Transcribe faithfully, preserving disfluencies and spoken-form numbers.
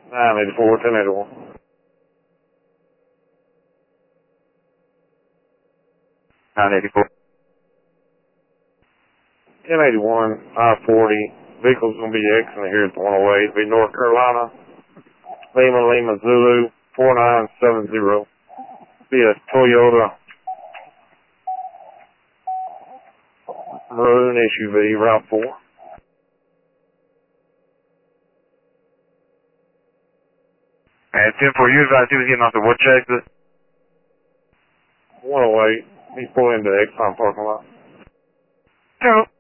nine eighty-four, ten eighty-one. nine eighty-four. ten eighty-one, I forty. Vehicle's going to be exiting here at the one oh eight. Be North Carolina. Lima Lima Zulu four nine seven zero. Be a Toyota Maroon S U V, Route four. And ten four, you advised he was getting off the which exit? one oh eight. He's pulling into the Exxon parking lot. Two.